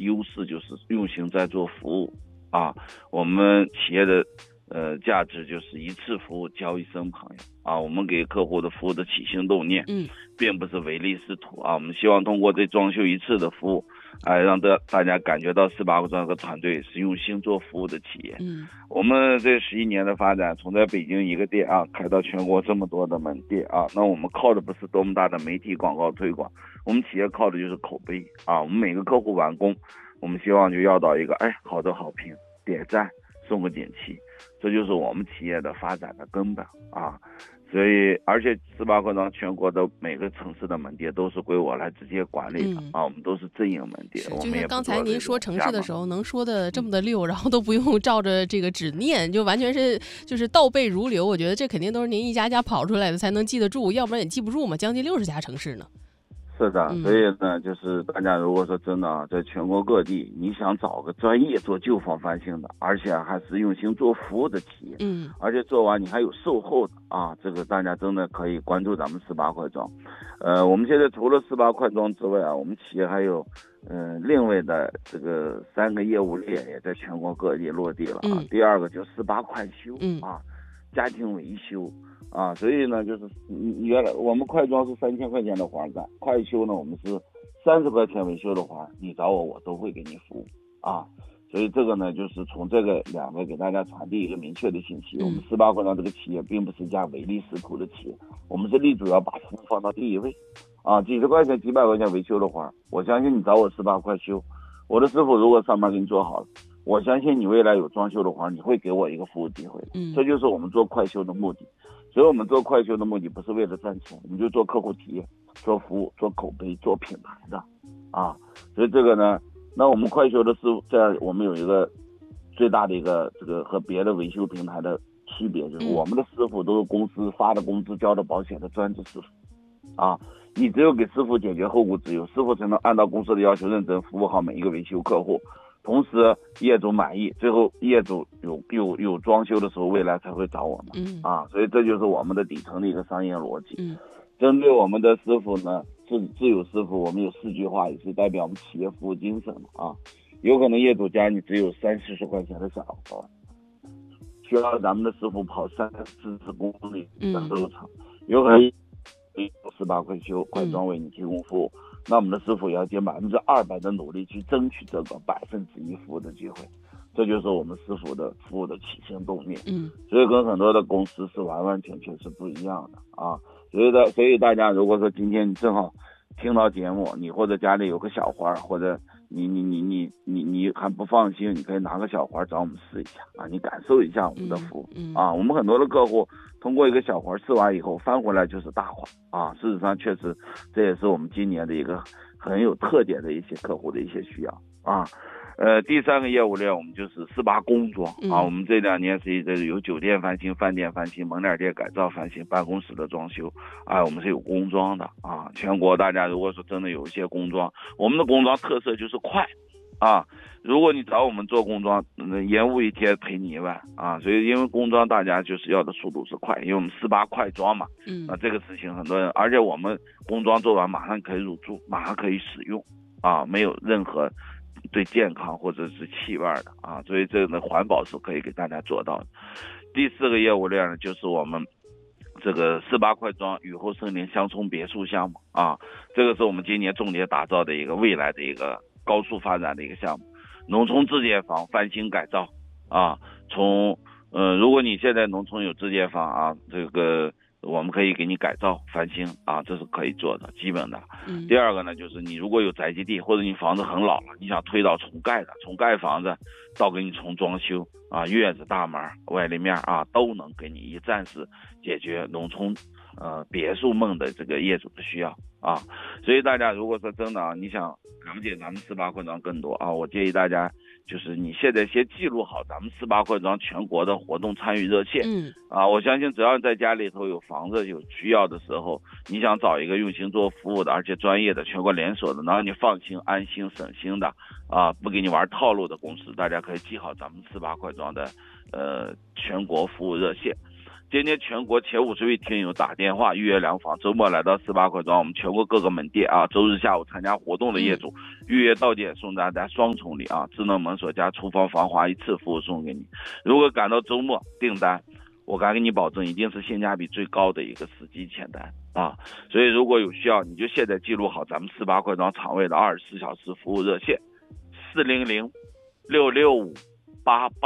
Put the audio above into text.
优势就是用心在做服务啊。我们企业的价值就是一次服务交一生朋友啊。我们给客户的服务的起心动念，并不是唯利是图啊。我们希望通过这装修一次的服务，让大家感觉到18滬这个团队是用心做服务的企业。我们这11年的发展，从在北京一个店啊，开到全国这么多的门店啊，那我们靠的不是多么大的媒体广告推广，我们企业靠的就是口碑啊。我们每个客户完工，我们希望就要到一个好的好评，点赞，送个锦旗，这就是我们企业的发展的根本啊。所以，而且18滬庄全国的每个城市的门店都是归我来直接管理的啊。我们都是正营门店。 就像刚才您说城市的时候，能说的这么的溜，然后都不用照着这个纸念，就完全是就是倒背如流。我觉得这肯定都是您一家家跑出来的才能记得住，要不然也记不住嘛。将近60家城市呢。 是的，所以呢，就是大家如果说真的啊，在全国各地，你想找个专业做旧房翻新的，而且还是用心做服务的企业，而且做完你还有售后的啊，这个大家真的可以关注咱们18滬庄。我们现在除了18滬庄之外啊，我们企业还有另外的这个3个业务链也在全国各地落地了啊。第二个就18快修啊，家庭维修。啊，所以呢，就是原来我们快装是3000块钱的活干，快修呢我们是30块钱维修的活，你找我都会给你服务啊。所以这个呢，就是从这个两个给大家传递一个明确的信息，我们18滬庄这个企业并不是一家唯利是图的企业，我们是力主要把服务放到第一位啊。几十块钱、几百块钱维修的活，我相信你找我18块修，我的师傅如果上班给你做好了，我相信你未来有装修的话，你会给我一个服务机会。这就是我们做快修的目的。所以我们做快修的目的不是为了赚钱，我们就做客户体验、做服务、做口碑、做品牌的啊。所以这个呢，那我们快修的师傅，这样我们有一个最大的一个这个和别的维修平台的区别，就是我们的师傅都是公司发的工资、交的保险的专职师傅啊。你只有给师傅解决后顾之忧，师傅才能按照公司的要求认真服务好每一个维修客户。同时业主满意，最后业主有装修的时候，未来才会找我们啊。所以这就是我们的底层的一个商业逻辑。针对我们的师傅呢，自有师傅，我们有4句话，也是代表我们企业服务精神啊。有可能业主家里只有30-40块钱的小活，需要咱们的师傅跑30-40公里的路程，有可能18块修快装为你提供服务，那我们的师傅也要尽200%的努力去争取这个1%服务的机会，这就是我们师傅的服务的起心动念。所以跟很多的公司是完完全全是不一样的啊。所以大家如果说今天你正好听到节目，你或者家里有个小花，或者你还不放心，你可以拿个小花找我们试一下啊，你感受一下我们的服务啊。我们很多的客户通过一个小花试完以后翻回来就是大花啊。事实上确实这也是我们今年的一个很有特点的一些客户的一些需要啊。第3个业务链我们就是18工装啊。我们这2年是有酒店翻新、饭店翻新、门脸店改造翻新、办公室的装修啊。我们是有工装的啊。全国大家如果说真的有一些工装，我们的工装特色就是快啊。如果你找我们做工装，延误1天赔你1万啊。所以因为工装大家就是要的速度是快，因为我们18快装嘛。那这个事情很多人，而且我们工装做完马上可以入住，马上可以使用啊，没有任何对健康或者是气味的啊。所以这个环保是可以给大家做到的。第4个业务链呢，就是我们这个18快装雨后森林乡村别墅项目啊。这个是我们今年重点打造的一个未来的一个高速发展的一个项目，农村自建房翻新改造啊。如果你现在农村有自建房啊，这个我们可以给你改造翻新啊，这是可以做的基本的。第2个呢，就是你如果有宅基地或者你房子很老了，你想推倒重盖的，重盖房子到给你重装修啊，院子大门外立面啊，都能给你一站式解决农村别墅梦的这个业主的需要啊。所以大家如果说真的啊，你想了解咱们18滬庄更多啊，我建议大家就是你现在先记录好咱们18滬庄全国的活动参与热线啊。我相信只要你在家里头有房子有需要的时候，你想找一个用心做服务的而且专业的全国连锁的能让你放心安心省心的啊，不给你玩套路的公司，大家可以记好咱们18滬庄的全国服务热线。 今天全国前50位听友打电话预约量房，周末来到18块庄，我们全国各个门店啊，周日下午参加活动的业主预约到店送大家双重礼啊，智能门锁加厨房防滑一次服务送给你。如果赶到周末订单，我敢给你保证，一定是性价比最高的一个司机签单啊！所以如果有需要，你就现在记录好咱们18块庄场位的24小时服务热线，400-665-88。